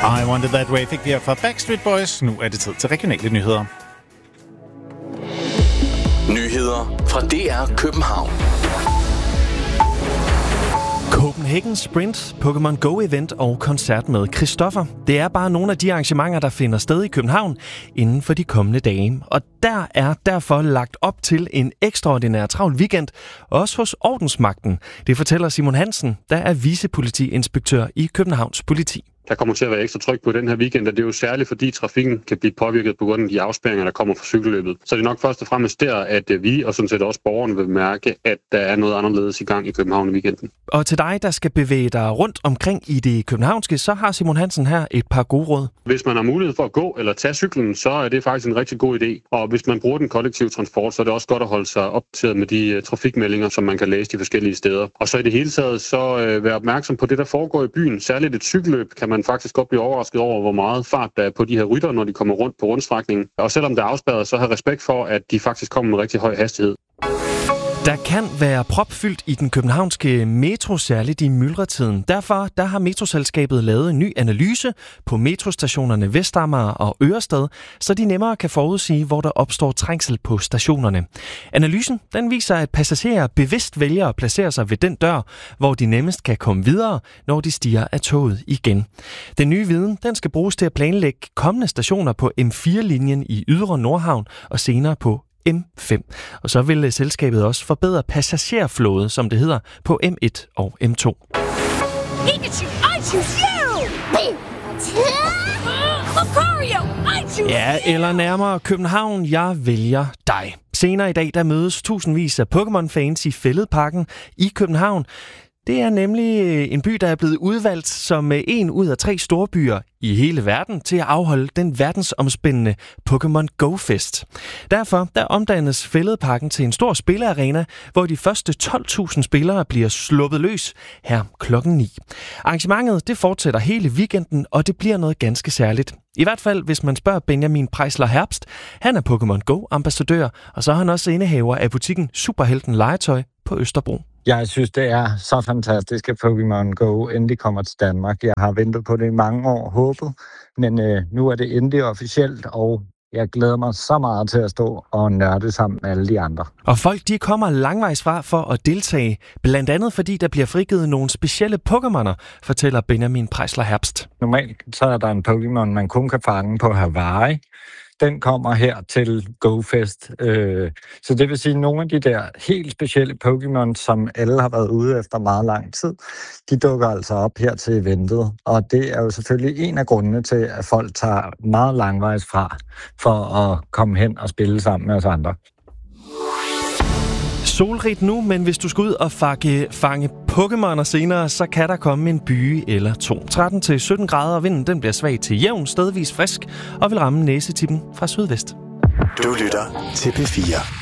I Wanted That Way fik vi her fra Backstreet Boys. Nu er det tid til regionale nyheder. Nyheder fra DR København. Copenhagen Sprint, Pokémon Go-event og koncert med Christoffer. Det er bare nogle af de arrangementer, der finder sted i København inden for de kommende dage. Og der er derfor lagt op til en ekstraordinær travl weekend, også hos Ordensmagten. Det fortæller Simon Hansen, der er vicepolitiinspektør i Københavns Politi. Der kommer til at være ekstra tryk på den her weekend, og det er jo særligt, fordi trafikken kan blive påvirket på grund af de afspærringer, der kommer fra cykelløbet. Så det er nok først og fremmest der, at vi og sådan set også borgerne vil mærke, at der er noget anderledes i gang i København i weekenden. Og til dig, der skal bevæge dig rundt omkring i det københavnske, så har Simon Hansen her et par gode råd. Hvis man har mulighed for at gå eller tage cyklen, så er det faktisk en rigtig god idé. Og hvis man bruger den kollektive transport, så er det også godt at holde sig opdateret med de trafikmeldinger, som man kan læse de forskellige steder. Og så i det hele taget, så være opmærksom på det, der foregår i byen. Særligt et cykelløb kan man faktisk godt blive overrasket over, hvor meget fart der er på de her rytter, når de kommer rundt på rundstrækningen. Og selvom der er afspærret, så har respekt for, at de faktisk kommer med rigtig høj hastighed. Der kan være propfyldt i den københavnske metro, særligt i myldretiden. Derfor der har metroselskabet lavet en ny analyse på metrostationerne Vestamager og Ørestad, så de nemmere kan forudsige, hvor der opstår trængsel på stationerne. Analysen den viser, at passagerer bevidst vælger at placere sig ved den dør, hvor de nemmest kan komme videre, når de stiger af toget igen. Den nye viden den skal bruges til at planlægge kommende stationer på M4-linjen i Ydre Nordhavn og senere på M5. Og så vil selskabet også forbedre passagerflåde, som det hedder, på M1 og M2. Pikachu, I choose you! Lucario, I choose Ja, eller nærmere København, jeg vælger dig. Senere i dag, der mødes tusindvis af Pokémon-fans i Fælledparken i København. Det er nemlig en by, der er blevet udvalgt som en ud af 3 storbyer i hele verden til at afholde den verdensomspændende Pokémon Go-fest. Derfor der omdannes Fælledparken til en stor spillearena, hvor de første 12.000 spillere bliver sluppet løs her klokken 9. Arrangementet det fortsætter hele weekenden, og det bliver noget ganske særligt. I hvert fald, hvis man spørger Benjamin Preisler Herbst. Han er Pokémon Go-ambassadør, og så er han også indehaver af butikken Superhelten Legetøj på Østerbro. Jeg synes, det er så fantastisk, at Pokémon Go endelig kommer til Danmark. Jeg har ventet på det i mange år, håbet, men nu er det endelig officielt, og jeg glæder mig så meget til at stå og nørde sammen med alle de andre. Og folk de kommer langvejs fra for at deltage, blandt andet fordi der bliver frigivet nogle specielle Pokémoner, fortæller Benjamin Preisler Herbst. Normalt så er der en Pokémon, man kun kan fange på Hawaii. Den kommer her til GoFest. Så det vil sige, at nogle af de der helt specielle Pokémon, som alle har været ude efter meget lang tid, de dukker altså op her til eventet. Og det er jo selvfølgelig en af grundene til, at folk tager meget langvejs fra for at komme hen og spille sammen med os andre. Solrigt nu, men hvis du skal ud og fange Pokémoner senere, så kan der komme en byge eller to. 13-17 grader, og vinden den bliver svag til jævn, stedvis frisk, og vil ramme næsetippen fra sydvest. Du lytter til P4.